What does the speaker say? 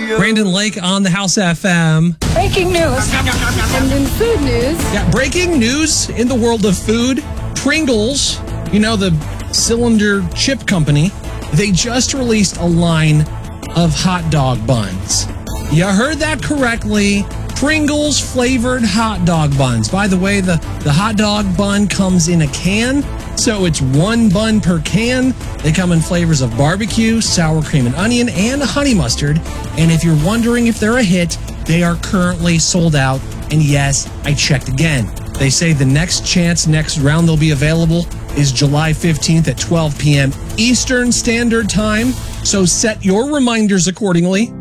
Brandon Lake on the House FM. Breaking news. And in food news. Yeah, breaking news in the world of food. Pringles, you know, the cylinder chip company, they just released a line of hot dog buns. You heard that correctly. Pringles flavored hot dog buns. By the way, the hot dog bun comes in a can, so it's one bun per can. They come in flavors of barbecue, sour cream and onion, and honey mustard. And if you're wondering if they're a hit, they are currently sold out. And yes, I checked again. They say the next round they'll be available is July 15th at 12 p.m. Eastern Standard Time. So set your reminders accordingly.